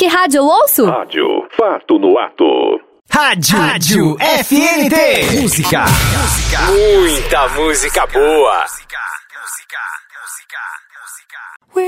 que rádio eu ouço? Rádio Fato no Ato. Rádio FNT. Música. Muita música boa.